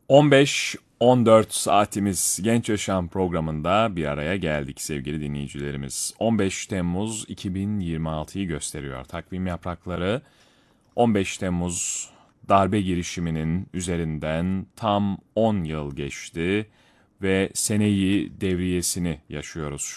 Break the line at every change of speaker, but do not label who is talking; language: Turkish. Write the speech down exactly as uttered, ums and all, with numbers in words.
on beş on dört saatimiz Genç Yaşam programında bir araya geldik sevgili dinleyicilerimiz. on beş Temmuz iki bin yirmi altıyı gösteriyor. Takvim yaprakları on beş Temmuz darbe girişiminin üzerinden tam on yıl geçti ve seneyi devriyesini yaşıyoruz